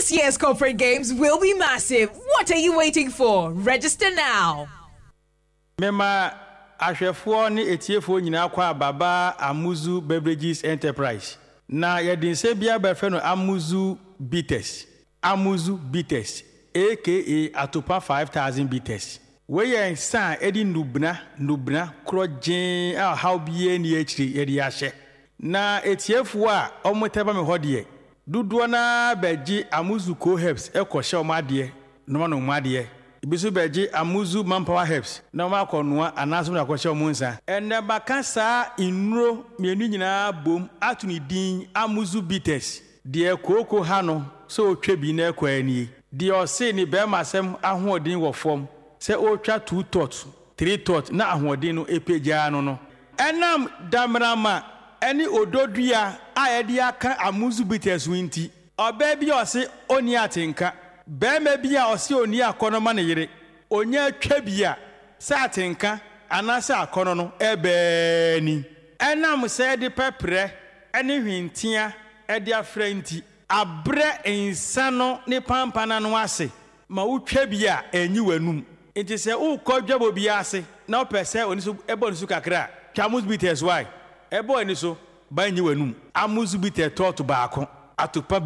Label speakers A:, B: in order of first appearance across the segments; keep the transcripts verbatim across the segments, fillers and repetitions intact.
A: This year's corporate games will be massive. What are you waiting for? Register now.
B: Mema ahwefo ni etiefo nyina kwa baba Amuzu Beverages Enterprise. Na yedinse bia befe no Amuzu Bitters. Amuzu Bitters aka Atopa five thousand Bitters. We yen san edi nubna nubna krojen a how bie ni akiri yedi ahye. Na etiefo a omoteba me hodie. Dudu na beji Amuzu Co Herbs ekoshe omade no no omade. Ibisu beji Amuzu Manpower Herbs na ma konoa anaso na kwahye omunsa enne baka saa inuro mienu nyina bom atuni din Amuzu Bitters de koko ha no so otwa bi na ekwani de ose ni be masem ahoodin wo fom se otwa two tot three tot na ahoodin no epeja no no enam damrama eni ododua a yede aka Amuzu Bitters winti oba bi ose oni atenka Bema bia osi oni akono ma ne yire onya twa bia sa atenka anasa akono no ebe ni enam se de pepre ene hwintia e de afranti abre insano ne pampana no ase ma wotwa bia enyi wanum enti se ukodwabo bia ase na opese oni so ebo nsu kakra Amuzu Bitters why ebo ani so ba enyi wanum Amuzu Bitters tot baako atopa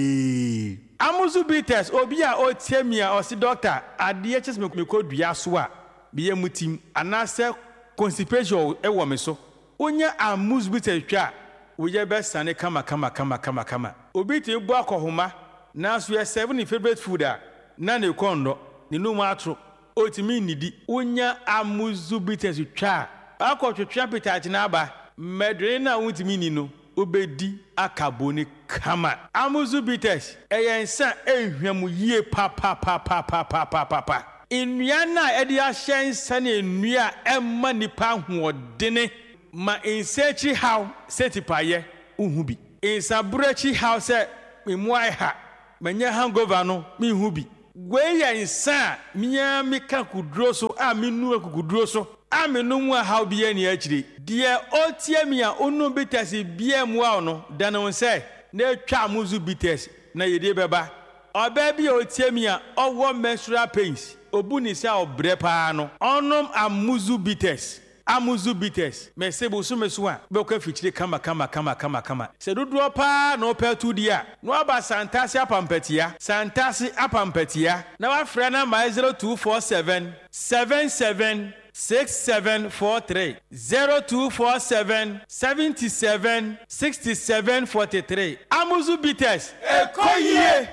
B: bebre Amuzu Bitters obi a otiemia osi doctor ade chese me kodua so a biye mutim anase constipation e wo me so onya Amuzu Bitters twa woye be sane kama kama kama kama kama obi ti bu akohoma na so ye seven favorite food a na ne kondo ni no matro otimi nidi onya Amuzu Bitters twa akotwetwa pitati na aba medre na wutimi ni no obedi akaboni kama Amuzu Bitters eyensa ehwam yie pa pa pa pa pa pa pa pa pa nnua na edi ahyensa na nnua emma nipa hoodene ma insechi how setipaye uhu bi insabrechi how se memuai ha manya hangover no me hu bi gweyensa miya mika kudro so a menu akukudro so amenu mu a how bia ni akire de otiemia onu Bitters bia mu a no dano se na twa Amuzu Bitters na yede beba oba bia otiemia owo menstrual pains obuni se obre pa no onom Amuzu Bitters Amuzu Bitters mesebo so meso a be ko fichire kama kama kama kama kama se dodo pa no petu dia no aba santasi apampatia santasi apampatia na wa frɛ na my zero two four seven seven seven six seven four three zero two four seven seven seven six seven four three Amuzu Bitters ekoye.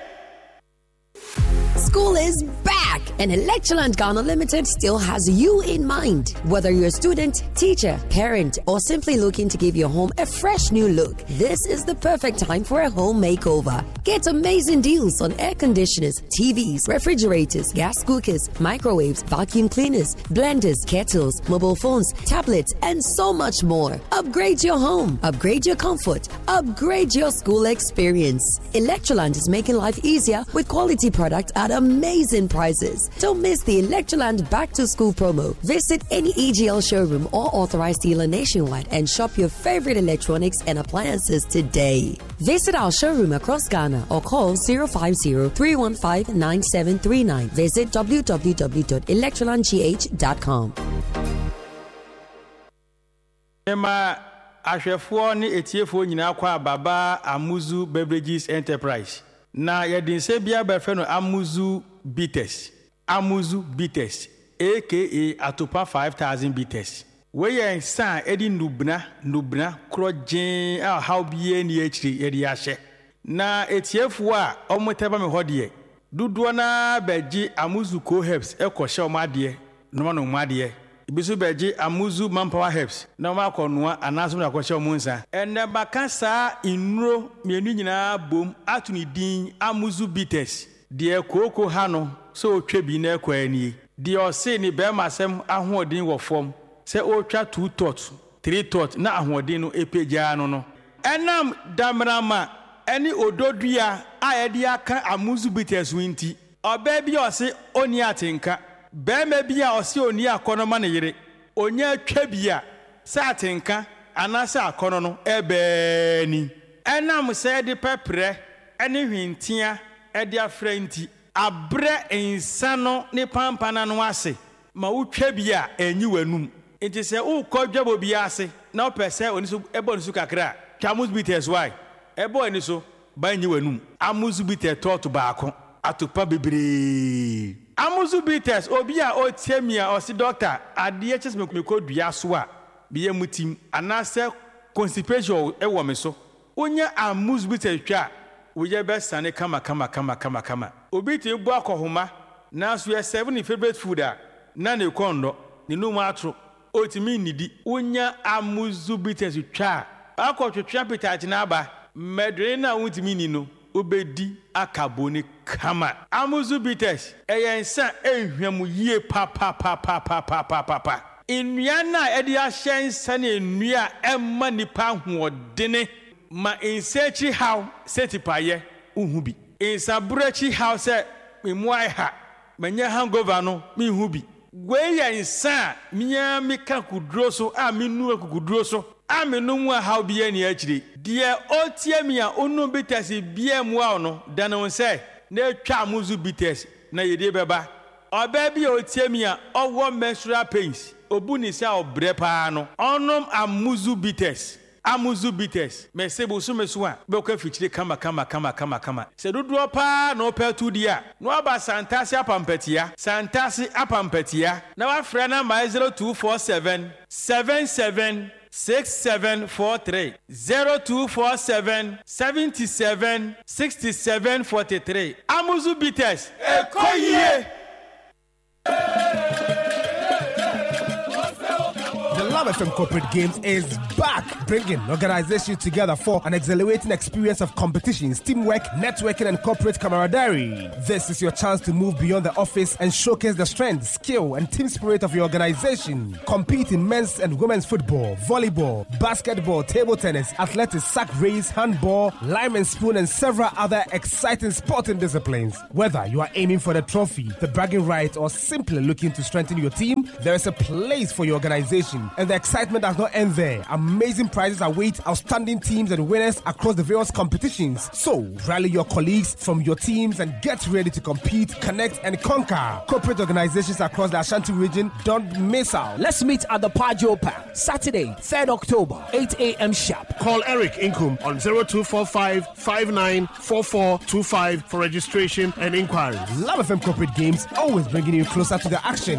C: School is back, and Electroland Ghana Limited still has you in mind. Whether you're a student, teacher, parent, or simply looking to give your home a fresh new look, this is the perfect time for a home makeover. Get amazing deals on air conditioners, T Vs, refrigerators, gas cookers, microwaves, vacuum cleaners, blenders, kettles, mobile phones, tablets, and so much more. Upgrade your home, upgrade your comfort, upgrade your school experience. Electroland is making life easier with quality products at amazing prices. Don't miss the Electroland Back to School promo. Visit any E G L showroom or authorized dealer nationwide and shop your favorite electronics and appliances today. Visit our showroom across Ghana or call zero five zero, three one five, nine seven three nine. Visit w w w dot electroland g h dot com.
B: Mema ahwefo ni etiefo nyina kwa baba Amuzu Beverages Enterprise. Na yedinse bia befe no Amuzu Bitters. Amuzu Bitters aka Atopa five thousand Bitters. We yen san edi nubna nubna krojen a how bie ni akiri yede ahye. Na etiefo a omoteba me hodie. Dudu na beji Amuzu Co Herbs ekoshe omade no no omade. Ibisu beji Amuzu Manpower Herbs na ma konoa anaso na kwahye omunsa enne baka saa inuro mienu nyina bom atuni din Amuzu Bitters de koko ha no so otwa bi na ekwani de ose ni be masem ahoodin wo fom se otwa two tot three tot na ahoodin no epeja no no enam damrama eni ododua a yede aka Amuzu Bitters winti oba bi ose oni atenka Bema bia osi oni akono ma ne yire onya twa bia sa atenka anasa akono no ebe ni enam se de pepre ene hwintia edia frenti abre insano ne pampana no ase ma wotwa bia enyi wanum enti se wo kodwabo bia ase na opese oni so ebo nsu kakra Amus bitters why ebo ani so ba enyi wanum Amus bitters tot baako atopa bebre Amus bitters obi a o tiamia o si doctor ade ches me kodua so a biye mutim anase constipation e wo me so onya Amus bitters twa woye be sane kama kama kama kama kama obi ti bu akohoma na so ye seven favorite food a na ne kondo ne no matro otimi nidi onya Amus bitters twa akotwetwa pitati na aba medre na wutimi ni no obedi akaboni kama Amus bitters eyensa ehwam yie pa pa pa pa pa pa pa pa pa nnua na edi ahyensa ne nnua emma nipa hoodene ma insechi how setipaye uhu bi insabrechi how se memuai ha manya hangover no me hu bi gweya insa miya mika kudro so a menu akudro so a menu mu how bi ani akire de otie mi a onu bitters bia mu a no da no se na twa Amus bitters na yede beba oba bi otie mi a owo menstrual pains obuni se obre pa no onom Amus bitters Amus bitters me sebo so me so a be ko fichire kama kama kama kama kama se dodo pa no pa tu dia no aba santasi apampatia santasi apampatia na wa frɛ na my zero two four seven seven seven six seven four three zero two four seven seven seven six seven four three Amus bitters ekoyie.
D: The Love F M Corporate Games is back, bringing organizations together for an exhilarating experience of competitions, teamwork, networking, and corporate camaraderie. This is your chance to move beyond the office and showcase the strength, skill, and team spirit of your organization. Compete in men's and women's football, volleyball, basketball, table tennis, athletics, sack race, handball, lime and spoon, and several other exciting sporting disciplines. Whether you are aiming for the trophy, the bragging right, or simply looking to strengthen your team, there is a place for your organization. And the excitement does not end there. Amazing prizes await outstanding teams and winners across the various competitions. So, rally your colleagues from your teams and get ready to compete, connect, and conquer. Corporate organizations across the Ashanti region, don't miss out.
E: Let's meet at the Pajo Park, Saturday, third October, eight a.m. sharp.
F: Call Eric Inkum on zero two four five, five nine four four two five for registration and inquiries.
D: Love F M Corporate Games, always bringing you closer to the action.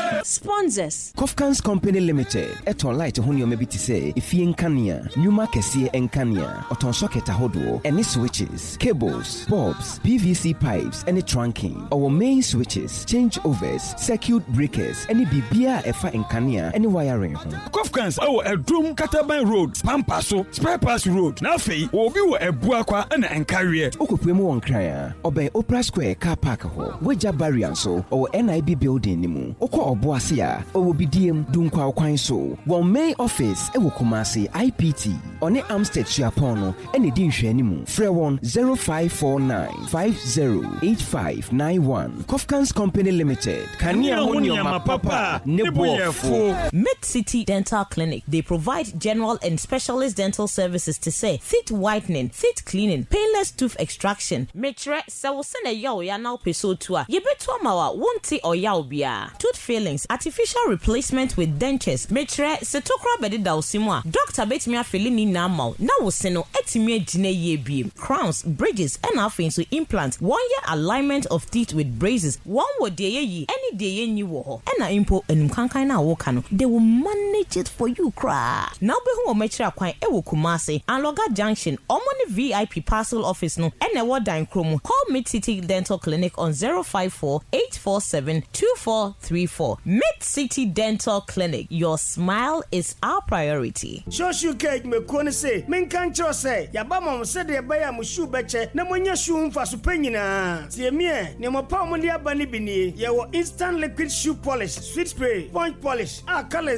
G: Sponsors.
H: Kofkans Company Limited. Eton light honey maybe to say if you enkania, Numa Kessie enkania, Oton socket ahodo, any switches, cables, bulbs, P V C pipes, any trunking, our main switches, changeovers, circuit breakers, any bibia efa enkania, any wiring.
I: Kofkans our a drum Kataban Road, Pampaso, Spare Pass Road, Nafi, or we were a buakwa and an carrier.
H: Okupemo on Cryer, Obey Opera Square car park ho, Weja Barrianso, or N I B building nimu, Oko Oboasia, or will be D M Dunkwa Quine so. One main office, Ewo Kumasi I P T, on the Amstead Chiapono, and the Din Shenimu, Frewon zero five four nine five zero eight five nine one. Kofkans Company Limited. Kania Hunyama Papa, Nebuafo.
G: Mid-City Dental Clinic. They provide general and specialist dental services to say teeth whitening, teeth cleaning, painless tooth extraction. Metre, Sawusene Yao Yanao Peso Tua. Yebetua Mawa, Wunti or Yao Bia. Tooth fillings, artificial replacement with dentures. Metre, Setokra Bedi Dausimwa. Doctor Betmia Felini Namau. Now Seno Etimie Jine Yebi. Crowns, bridges, and half into implants. One year alignment of teeth with braces. One word day ye, any day ye new war. And a impo and Mkankaina Wokano. They will manage it for you, cry. Now be who metra quite Ewo Kumasi and Loga Junction. Omoni V I P parcel office no. And a word dine chromo. Call Mid-City Dental Clinic on zero five four eight four seven two four three four. Mid-City Dental Clinic. Your smile is our priority.
J: Shoshu cake me kone say, men kan cho say, ya ba mom say de ba ya mu shu beche na monya shu mfa so panyina. Tie me, ne mo pa mo dia ba ni bi ni. Ye wo instant liquid shoe polish, sweet spray, sponge polish. Ah colors B A B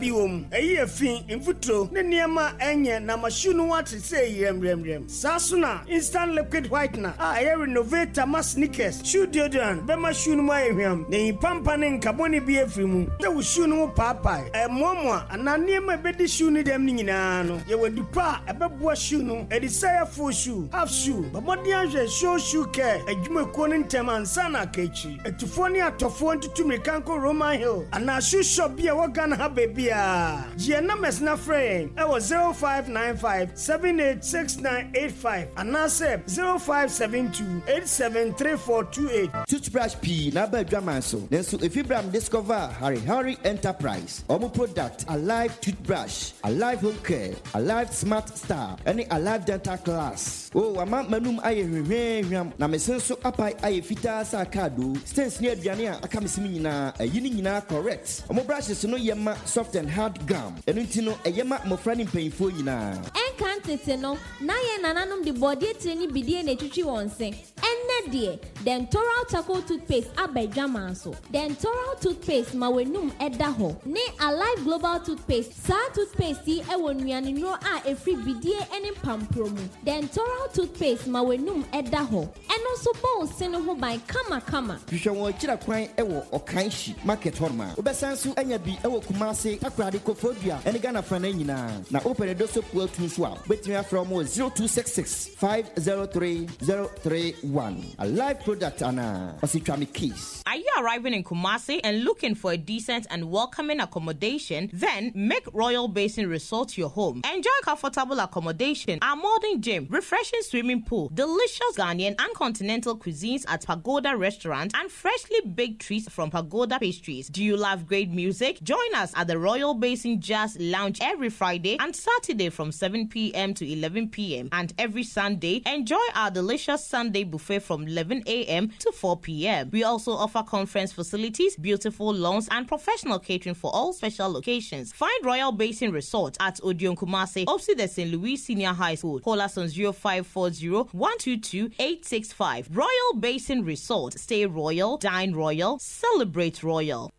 J: wom eyi afin mfutro ne niema enye na mashu no wate say yem rem rem sasuna instant liquid whitener a air renovator ma sneakers shoe deodorant be ma shoe no ma ehwam ne pampa ne nkaboni bi afrimu te wo shoe no papa e momo ana niema be di shoe ni dem nyina no ye wadi pa e be bo shoe no e di say full shoe half shoe ba modi anhwe shoe shoe care adwuma ko ne ntem sana kechi etufo ne atofo ntutumi kanko Roman Hill ana shoe shop bia wagan ha bebia je na mesna friend e was zero five nine five seven eight six nine eight five ana se zero five seven two eight seven three four two eight.
K: Toothbrush P na ba dwaman so nenso efibram discover Harry Harry Enterprise omo product Alive toothbrush, Alive home care, Alive smart star any Alive dental class. Oh ama manum aye hwehwehwam na mesenso apai aye fita sa kado stance ne aduane a aka mesimi nyina ayini nyina correct. Omo brushes no yema soft and hard gum enu ntino eyema mofra ni mpanyfo nyina
L: enkantete no na ye nananom de body treni bidie na twitwi wonse enne de dentoral charcoal toothpaste abedwaman so dentoral toothpaste ma wenum eda ho ne Alive global toothpaste sa toothpaste e wonuane no a efri bidie ene pampromu dentoral toothpaste ma wenum eda ho eno so bon sene ho ban kama kama
K: hwehwe won kira kwan e wo okanshi market horma obesansu anya bi e wo kumase takrade kofodua ene gana fa na nyina na opere do so puo tun so a betimi from zero two six six five zero three zero three one a live product ana ositwami keys.
G: Are you arriving in Kumasi and looking for a decent and welcoming accommodation? Then make Royal Basin Resort your home. Enjoy comfortable accommodation, a modern gym, refreshing swimming pool, delicious Ghanaian and continental cuisines at Pagoda Restaurant, and freshly baked treats from Pagoda Pastries. Do you love great music? Join us at the Royal Basin Jazz Lounge every Friday and Saturday from seven p.m. to eleven p.m. and every Sunday, enjoy our delicious Sunday buffet from eleven a.m. to four p.m. We also offer conference facilities, beautiful lawns, and professional catering for all special occasions. Find Royal Basin Resort at Odion Kumasi, opposite the Saint Louis Senior High School. Call us on zero five four zero, one two two, eight six five. Royal Basin Resort. Stay royal, dine royal, celebrate royal.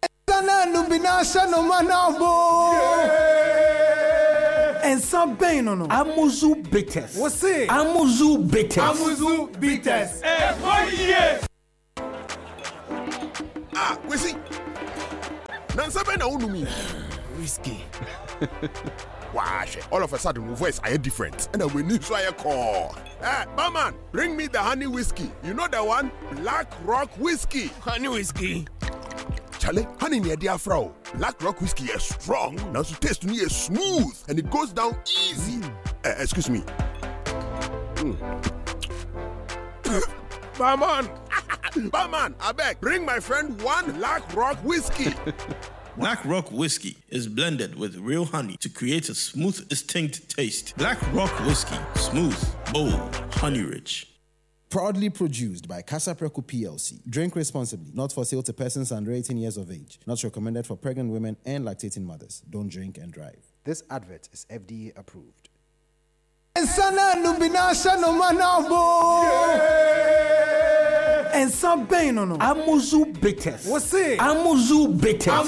M: And some pain no no. Amuzu bitters. What's it? Amuzu bitters.
N: Amuzu bitters. Eh, boy, yeah. Ah, we see. Nansa be na unumi. Whiskey. Wash. All of a sudden, my voice are different, and we need so I call. Hey, barman, bring me the honey whiskey. You know the one, Black Rock whiskey. Honey whiskey. Charlie, honey near dear Frau. Black Rock whiskey is strong, now to taste me is smooth, and it goes down easy. Mm. Uh, excuse me. Mm. Barman, barman, I beg, bring my friend one Black Rock whiskey.
O: Black Rock Whiskey is blended with real honey to create a smooth, distinct taste. Black Rock Whiskey, smooth, bold, honey-rich.
P: Proudly produced by Casa Preco P L C. Drink responsibly. Not for sale to persons under eighteen years of age. Not recommended for pregnant women and lactating mothers. Don't drink and drive.
Q: This advert is F D A approved.
M: And some pain no no. Amuzu bitters. What's it? Amuzu bitters.